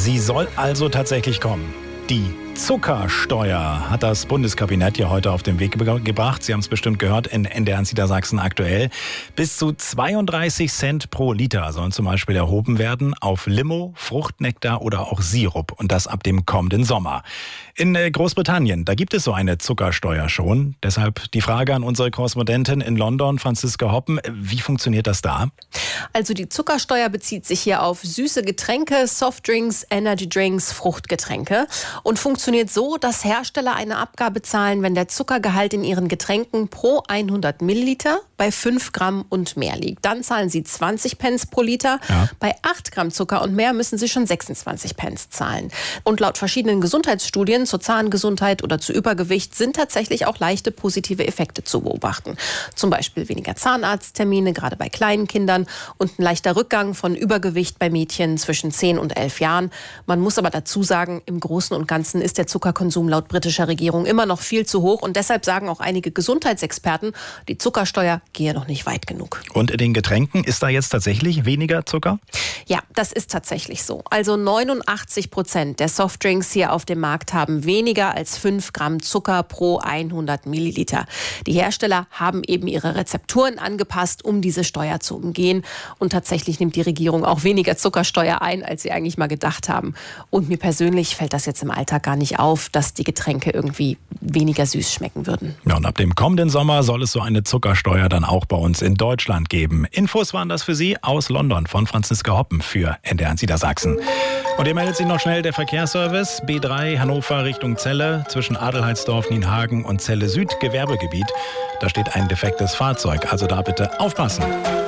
Sie soll also tatsächlich kommen. Die Zuckersteuer hat das Bundeskabinett ja heute auf den Weg gebracht. Sie haben es bestimmt gehört in NDR Niedersachsen aktuell. Bis zu 32 Cent pro Liter sollen zum Beispiel erhoben werden auf Limo, Fruchtnektar oder auch Sirup. Und das ab dem kommenden Sommer. In Großbritannien, da gibt es so eine Zuckersteuer schon. Deshalb die Frage an unsere Korrespondentin in London, Franziska Hoppen. Wie funktioniert das da? Also die Zuckersteuer bezieht sich hier auf süße Getränke, Softdrinks, Energydrinks, Fruchtgetränke und funktioniert so, dass Hersteller eine Abgabe zahlen, wenn der Zuckergehalt in ihren Getränken pro 100 Milliliter bei 5 Gramm und mehr liegt. Dann zahlen sie 20 Pence pro Liter. Ja. Bei 8 Gramm Zucker und mehr müssen sie schon 26 Pence zahlen. Und laut verschiedenen Gesundheitsstudien zur Zahngesundheit oder zu Übergewicht sind tatsächlich auch leichte positive Effekte zu beobachten. Zum Beispiel weniger Zahnarzttermine, gerade bei kleinen Kindern, und ein leichter Rückgang von Übergewicht bei Mädchen zwischen 10 und 11 Jahren. Man muss aber dazu sagen, im Großen und Ganzen ist der Zuckerkonsum laut britischer Regierung immer noch viel zu hoch. Und deshalb sagen auch einige Gesundheitsexperten, die Zuckersteuer gehe noch nicht weit genug. Und in den Getränken ist da jetzt tatsächlich weniger Zucker? Ja, das ist tatsächlich so. Also 89% der Softdrinks hier auf dem Markt haben weniger als 5 Gramm Zucker pro 100 Milliliter. Die Hersteller haben eben ihre Rezepturen angepasst, um diese Steuer zu umgehen. Und tatsächlich nimmt die Regierung auch weniger Zuckersteuer ein, als sie eigentlich mal gedacht haben. Und mir persönlich fällt das jetzt im Alltag gar nicht auf, dass die Getränke irgendwie weniger süß schmecken würden. Ja, und ab dem kommenden Sommer soll es so eine Zuckersteuer dann auch bei uns in Deutschland geben. Infos waren das für Sie aus London von Franziska Hoppen für NDR Niedersachsen. Und hier meldet sich noch schnell der Verkehrsservice. B3 Hannover Richtung Celle zwischen Adelheidsdorf, Nienhagen und Celle Süd Gewerbegebiet. Da steht ein defektes Fahrzeug, also da bitte aufpassen.